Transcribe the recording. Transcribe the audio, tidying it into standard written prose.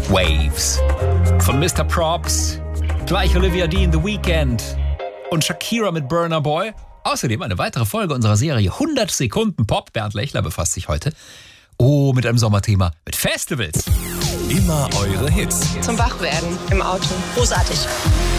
Waves von Mr. Props. Gleich Olivia Dean, The Weeknd und Shakira mit Burna Boy. Außerdem eine weitere Folge unserer Serie 100 Sekunden Pop. Bernd Lechler befasst sich heute mit einem Sommerthema, mit Festivals. Immer eure Hits. Zum Wachwerden im Auto. Großartig.